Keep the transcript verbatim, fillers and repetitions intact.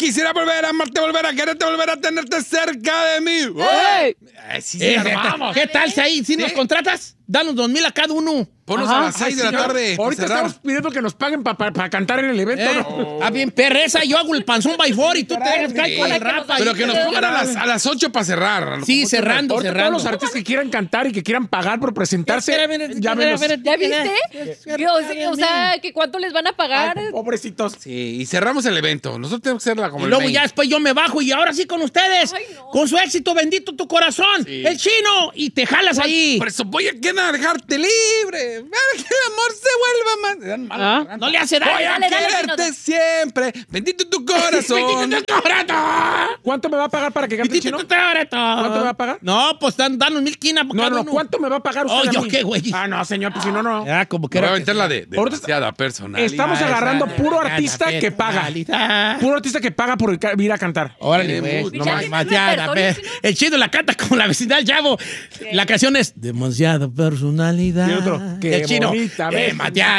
Quisiera volver a amarte, volver a quererte, volver a tenerte cerca de mí. ¡Ey! Ay, sí, sí, Eh, armamos. ¿Qué tal, Said? ¿Sí nos contratas? Danos dos mil a cada uno. Ponos Ajá. a las seis de la tarde. para Ahorita cerrar. estamos pidiendo que nos paguen para pa, pa cantar en el evento. ¿Eh? ¿no? Ah, bien, perreza, yo hago el panzón by four y tú te dejas caer con el rap ahí. Pero que nos pongan a las, a las ocho para cerrar. Sí, cerrando, Ahorita cerrando. todos los artistas que quieran cantar y que quieran pagar por presentarse, Espera, espera, espera, llámenos. espera, ¿Ya espera. viste? Que, o, sea, o sea, que ¿cuánto les van a pagar? Ay, pobrecitos. Sí, y cerramos el evento. Nosotros tenemos que hacerla como Y el luego main. ya después yo me bajo y ahora sí con ustedes. Ay, no. Con su éxito, bendito tu corazón. Sí. El chino. Y te jalas ahí. Por eso voy a quedar, dejarte libre. Para que el amor se vuelva más. Me dan mala Ah. garganta. No le hace daño. Voy a Dale, dale, quererte Chino. siempre. Bendito tu corazón. Bendito tu corazón. ¿Cuánto me va a pagar para que cante el Bendito chino? tu corazón. ¿Cuánto me va a pagar? No, pues dan, danos mil quinas por No, cada no, uno. ¿cuánto me va a pagar usted Oh, a ¿yo mí? qué, güey? Ah, no, señor, pues si no, no. Ya, como que Voy a era. aventar la de Ahorita demasiada personalidad. Estamos agarrando esa. puro artista que paga. Personalidad. Puro artista que paga por ca- ir a cantar. Órale, Eh, güey. mu- No ¿Ya más, tienes más, ya, repertorio, a ver. chino? El chino la canta como la vecindad del chavo. La canción es Demasiada personalidad. Y otro, qué El chino. bonita, ¿ves? Demasiada